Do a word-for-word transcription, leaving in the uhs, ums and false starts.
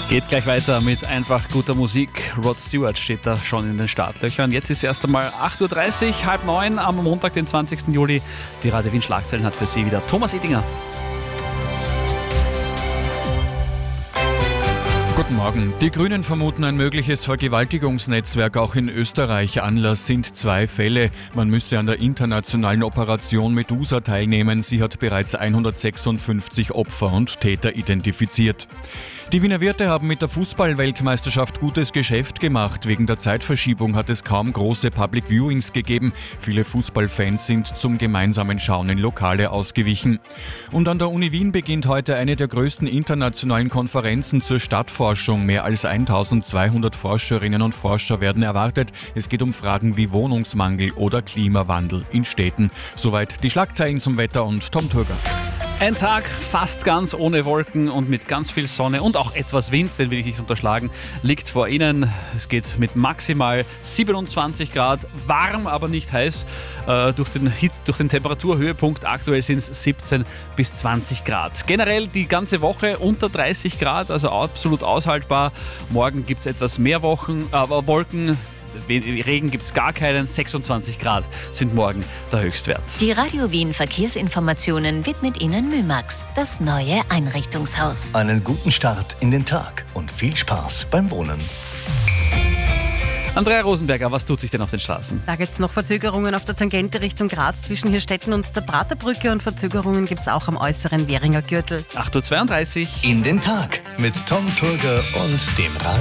Geht gleich weiter mit einfach guter Musik. Rod Stewart steht da schon in den Startlöchern. Jetzt ist erst einmal acht Uhr dreißig, halb neun am Montag, den zwanzigsten Juli. Die Radio Wien Schlagzeilen hat für Sie wieder Thomas Edinger. Guten Morgen. Die Grünen vermuten ein mögliches Vergewaltigungsnetzwerk auch in Österreich. Anlass sind zwei Fälle. Man müsse an der internationalen Operation Medusa teilnehmen. Sie hat bereits hundertsechsundfünfzig Opfer und Täter identifiziert. Die Wiener Wirte haben mit der Fußball-Weltmeisterschaft gutes Geschäft gemacht. Wegen der Zeitverschiebung hat es kaum große Public Viewings gegeben. Viele Fußballfans sind zum gemeinsamen Schauen in Lokale ausgewichen. Und an der Uni Wien beginnt heute eine der größten internationalen Konferenzen zur Stadtforschung. Mehr als eintausendzweihundert Forscherinnen und Forscher werden erwartet. Es geht um Fragen wie Wohnungsmangel oder Klimawandel in Städten. Soweit die Schlagzeilen zum Wetter und Tom Turger. Ein Tag fast ganz ohne Wolken und mit ganz viel Sonne und auch etwas Wind, den will ich nicht unterschlagen, liegt vor Ihnen. Es geht mit maximal siebenundzwanzig Grad, warm, aber nicht heiß. Äh, durch den Hit, durch den Temperaturhöhepunkt aktuell sind es siebzehn bis zwanzig Grad. Generell die ganze Woche unter dreißig Grad, also absolut aushaltbar. Morgen gibt es etwas mehr Wochen, aber Wolken. Regen gibt es gar keinen, sechsundzwanzig Grad sind morgen der Höchstwert. Die Radio Wien Verkehrsinformationen widmet Ihnen Mümax, das neue Einrichtungshaus. Einen guten Start in den Tag und viel Spaß beim Wohnen. Andrea Rosenberger, was tut sich denn auf den Straßen? Da gibt es noch Verzögerungen auf der Tangente Richtung Graz zwischen Hirstetten und der Praterbrücke und Verzögerungen gibt es auch am äußeren Währinger Gürtel. acht Uhr zweiunddreißig. In den Tag mit Tom Turger und dem Radio